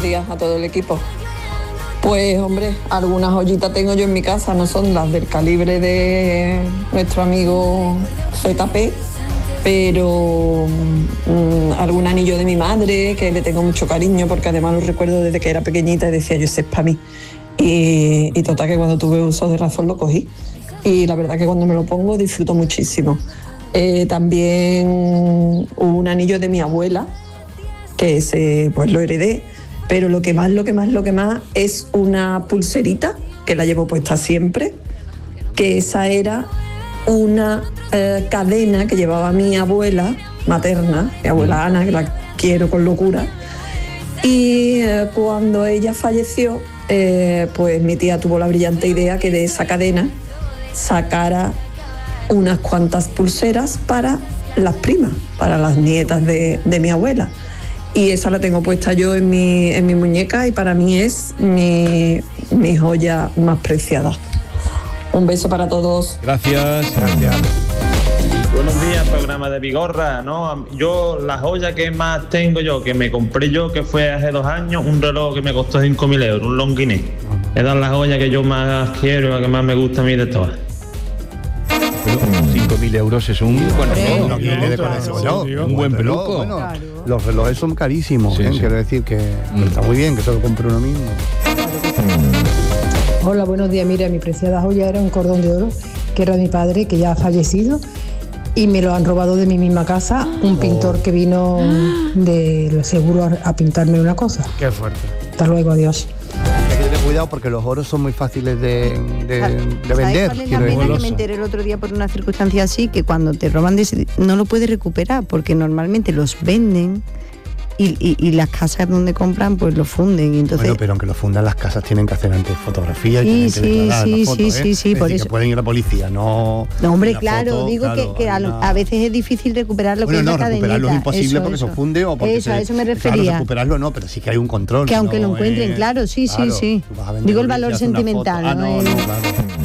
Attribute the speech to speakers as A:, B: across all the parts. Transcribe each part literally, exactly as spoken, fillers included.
A: días a todo el equipo. Pues hombre, algunas joyitas tengo yo en mi casa, no son las del calibre de nuestro amigo Z P, pero mmm, algún anillo de mi madre que le tengo mucho cariño porque además lo recuerdo desde que era pequeñita y decía yo, ese es para mí. Y, y total que cuando tuve uso de razón lo cogí y la verdad que cuando me lo pongo disfruto muchísimo. Eh, también un anillo de mi abuela, que ese pues lo heredé, pero lo que más, lo que más, lo que más es una pulserita que la llevo puesta siempre, que esa era una eh, cadena que llevaba mi abuela materna, mi abuela Ana, que la quiero con locura, y eh, cuando ella falleció, eh, pues mi tía tuvo la brillante idea que de esa cadena sacara unas cuantas pulseras para las primas, para las nietas de, de mi abuela. Y esa la tengo puesta yo en mi, en mi muñeca y para mí es mi, mi joya más preciada. Un beso para todos.
B: Gracias. Gracias.
C: Buenos días, programa de Vigorra, ¿no? Yo, la joya que más tengo yo, que me compré yo, que fue hace dos años, un reloj que me costó cinco mil euros, un Longines. Esa es la joya que yo más quiero, la que más me gusta a mí de todas.
B: cinco mil euros es un buen reloj.
D: No viene de corazón, no,
B: un buen peluco.
D: Bueno,
E: Claro.
D: los relojes son carísimos,
B: Sí,
D: ¿eh?
B: sí.
D: Quiero decir que
B: Mm.
D: está muy bien que se lo compre uno mismo.
E: Hola, buenos días. Mira, mi preciada joya era un cordón de oro que era de mi padre, que ya ha fallecido, y me lo han robado de mi misma casa un pintor que vino del seguro a, a pintarme una cosa.
D: Qué fuerte.
E: Hasta luego, adiós.
D: Hay que tener cuidado porque los oros son muy fáciles de, de,
F: ¿Sabes
D: de vender.
F: cuál es la
D: quiero
F: pena?
D: decir.
F: Que me enteré el otro día por una circunstancia así, que cuando te roban de ese- no lo puedes recuperar porque normalmente los venden y, y, y las casas donde compran pues lo funden y entonces
D: Bueno, pero aunque lo fundan, las casas tienen que hacer antes fotografía y
F: Sí,
D: tienen que
F: sí,
D: declarar
F: sí,
D: la foto,
F: sí,
D: ¿eh?
F: sí, sí,
D: Es
F: por
D: decir,
F: eso.
D: que pueden ir a la policía, no...
F: no, hombre,
D: una
F: claro,
D: foto,
F: digo
D: claro,
F: que, que a,
D: hay
F: lo-
D: una-
F: a veces es difícil recuperar lo
D: Bueno,
F: que
D: no,
F: es la
D: recuperarlo es
F: cadeneta.
D: imposible
F: Eso,
D: porque
F: eso.
D: se funde o porque
F: Eso,
D: se,
F: a eso me
D: Claro,
F: refería.
D: recuperarlo no, pero sí que hay un control.
F: Que aunque
D: no
F: lo encuentren,
D: es-
F: claro, sí, sí,
D: claro,
F: sí.
D: tú vas a vender
F: Digo el
D: un
F: valor
D: y haces una
F: sentimental,
D: foto. Ah,
F: no
D: no,
F: es-
D: no, claro.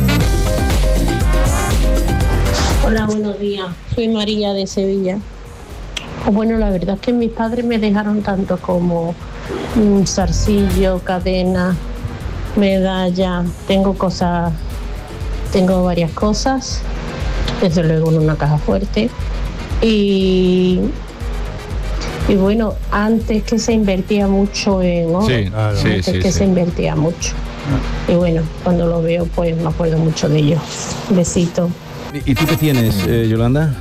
G: Hola, buenos días. Soy María de Sevilla. Pues bueno, la verdad es que mis padres me dejaron tanto como mm, zarcillo, cadena, medalla. Tengo cosas, tengo varias cosas, desde luego en una caja fuerte. Y, y bueno, antes que se invertía mucho en oro,
B: Sí,
D: Claro.
B: sí,
G: antes
B: sí,
G: que
B: sí.
G: se invertía mucho. Y bueno, cuando lo veo, pues me acuerdo mucho de ellos. Besito.
B: ¿Y tú qué tienes, eh, Yolanda?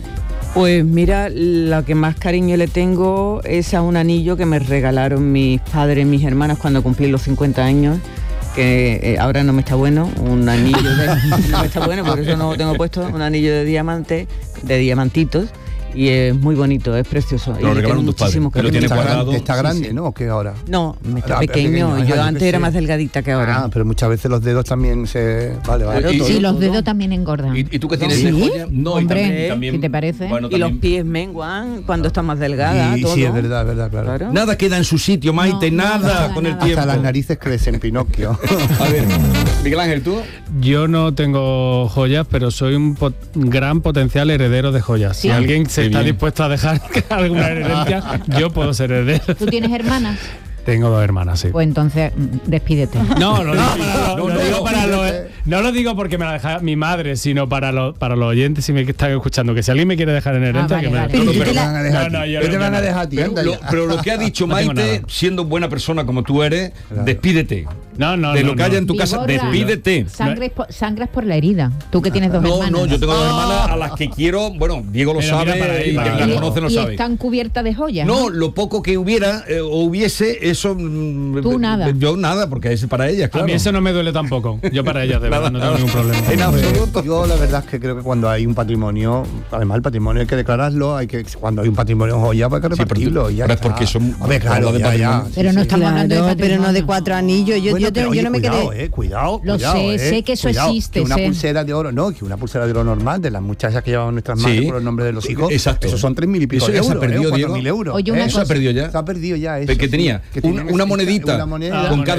H: Pues mira, lo que más cariño le tengo es a un anillo que me regalaron mis padres y mis hermanas cuando cumplí los cincuenta años, que eh, ahora no me está bueno, un anillo de, no me está bueno, por eso no lo tengo puesto, un anillo de diamante, de diamantitos, y es muy bonito, es precioso.
B: Lo
H: y le
B: regalaron
H: tengo
B: tus padres,
H: muchísimo
B: que lo
H: cariño.
B: tiene
D: Está
B: guardado.
D: grande, está
H: Sí,
D: grande,
H: sí.
D: ¿no? ¿O qué ahora?
H: No, me está
D: Ah,
H: pequeño,
D: pequeño,
H: yo
D: yo
H: antes
D: qué
H: era
D: sé.
H: más delgadita que ahora.
D: Ah, pero muchas veces los dedos también se... Vale, vale.
B: Claro, y-
I: Sí, los
H: todo.
I: dedos también engordan.
B: ¿Y, y tú qué tienes
I: ¿Sí?
B: de joya? No, y
I: Hombre,
B: también- también-
I: ¿qué te parece?
B: bueno,
H: Y los
B: también-
H: pies menguan cuando estás más delgada,
D: Y
H: todo.
D: sí, es verdad, es verdad, claro.
H: Claro.
B: Nada queda en su sitio, Maite,
I: No,
B: nada,
I: nada,
B: con el
I: nada.
B: tiempo.
D: Hasta las narices crecen, Pinocchio.
B: A ver, Miguel Ángel, ¿tú?
J: Yo no tengo joyas, pero soy un pot- gran potencial heredero de joyas.
I: Sí.
J: Si alguien se
B: Qué
J: está
B: bien.
J: dispuesto a dejar alguna herencia, yo puedo ser heredero.
I: ¿Tú tienes hermanas?
J: Tengo dos hermanas, sí.
I: Pues entonces, mm, despídete.
J: No, no, no, para lo-
B: No,
J: lo
B: no,
J: digo
B: no,
J: para
B: no,
J: los- no lo digo porque me la deja mi madre, sino para los para los oyentes si me están escuchando, que si alguien me quiere dejar en herencia,
I: vale,
J: que me
I: vale.
D: Pero
B: No,
D: ¿qué
B: pero-
D: te van a dejar
J: no,
D: a ti?
J: no, yo
D: ¿Qué
J: no,
D: te van
J: yo
D: a
J: no.
D: dejar a ti?
B: Pero
D: Anda
B: lo,
D: ya.
B: pero lo que ha dicho
J: No tengo
B: Maite,
J: nada.
B: siendo buena persona como tú eres,
D: Claro.
B: despídete.
J: No, no,
B: de
J: no,
B: lo que
J: no.
B: haya en tu casa,
I: Vigorra.
B: despídete.
I: Sangres por, sangras por la herida. Tú que tienes dos
B: No,
I: hermanas.
B: no, yo tengo dos hermanas a las que quiero, bueno, Diego lo
J: Mira, mira
B: sabe
J: para ahí,
B: y
J: para
B: quien
J: ahí.
B: la conoce lo
I: y
B: sabe.
I: están cubiertas de joyas.
B: No, lo poco que hubiera eh, o hubiese, eso... mm,
I: Tú nada.
B: Yo nada, porque es para ellas, claro.
J: A mí eso no me duele tampoco. Yo para ellas, de verdad, no tengo ningún problema.
B: En absoluto.
D: Yo la verdad es que creo que cuando hay un patrimonio, además el patrimonio hay que declararlo, hay que cuando hay un patrimonio joya pues hay que
B: Sí, pero tú-
D: repartirlo y ya
B: pero es
D: está.
B: porque son-
D: Hombre, claro,
B: hablo de
D: ya, ya,
B: patrimonio.
D: sí,
I: Pero no
D: sí.
I: estamos hablando de
F: Claro, pero no de
I: patrimonio.
F: cuatro anillos. Yo,
D: Bueno,
F: yo, te-
D: pero,
F: yo
D: oye,
F: no me
D: cuidado,
F: quedé.
D: eh, cuidado,
I: Lo
D: cuidado,
I: sé,
D: eh,
I: sé que eso
D: cuidado,
I: existe,
D: que una
I: sé.
D: pulsera de oro, no, que una pulsera de oro normal de las muchachas que llevaban nuestras madres
B: Sí.
D: por los nombres de los hijos,
B: Exacto.
D: eso son tres mil y pico
B: Eso
D: de
B: ya se ha
D: euros,
B: perdido,
D: eh, o cuatro
B: Diego.
D: mil euros.
I: Oye, una
D: eh.
B: Eso se ha perdido ya.
D: Se ha perdido ya eso.
B: Que tenía
D: sí, que
B: una-
D: tenían
B: una
D: ese-
B: monedita
D: una moneda
J: Ah,
B: con
J: moneda.
B: cada